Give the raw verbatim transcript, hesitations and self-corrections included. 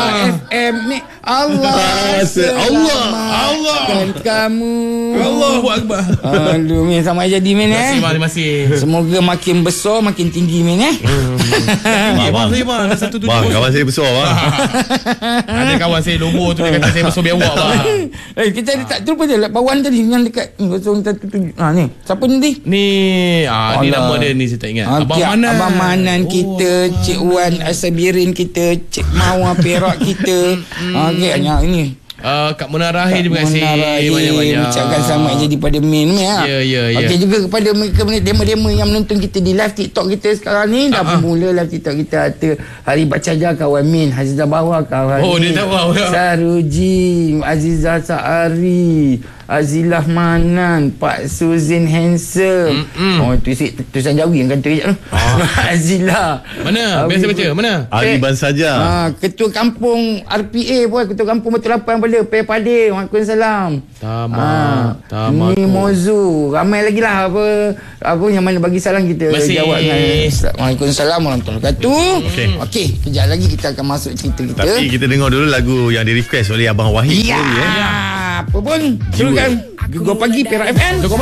F M ni Allah Allah Allah dan kamu Allahu Akbar. Aduh Min, sama jadi Min eh. Terima kasih. Semoga makin besar makin tinggi Min eh. Bang, bang, saya bang, satu tujuh. Bang, kawan saya besar bang. Ada kawan saya logo tu dia kata saya besar biar awak bang. Eh kita ada tak terlupa je kawan tadi yang dekat kosong satu tujuh. Ha ni. Siapa ni? Ni ah ni nama dia ni saya tak ingat. Abang Manan. Abang Manan kita, Cik Wan Asabirin kita, Cik Mawar Perak kita. Okey hanya ini. Uh, Kak Mona Rahim, terima kasih banyak-banyak. Ucapkan selamat jadi pada Min ya. Ya ya ya. Okey juga kepada mereka demo-demo yang menonton kita di live TikTok kita sekarang ni. Dah uh-huh. mula live TikTok kita ada Hari Bacaja kawan Min, Hazizah Bawah kawan. Oh Min. dia tahu ya. Saruji, Azizah Saari, Azilah Manan, Pak Suzin Handsome. Mm-mm. Oh tu si tulisan Jawi yang kata je tu. Ah. Azilah. Mana? Biasa baca. Mana? Ali Ban saja. Ha, ketua kampung R P A pun, ketua kampung Batu Lapan pada P Pade. Waalaikumsalam. Tamak. Ha, Ni Mozu. Ramai lagi lah apa apa yang mana bagi salam kita Masih. jawab dengan Waalaikumsalam warahmatullahi wabarakatuh. Okey. Okey, kejap lagi kita akan masuk cerita kita. Tapi kita dengar dulu lagu yang di request oleh Abang Wahid. Ya. Sendiri, eh. Apa pun. Teruskan. Gegar Pagi Perak F M.